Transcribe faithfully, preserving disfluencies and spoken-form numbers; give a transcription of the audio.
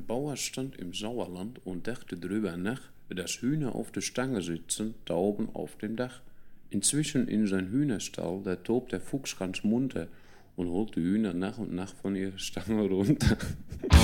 Bauer stand im Sauerland und dachte drüber nach, dass Hühner auf der Stange sitzen, da oben auf dem Dach. Inzwischen in sein Hühnerstall, da tobt der Fuchs ganz munter und holt die Hühner nach und nach von ihrer Stange runter.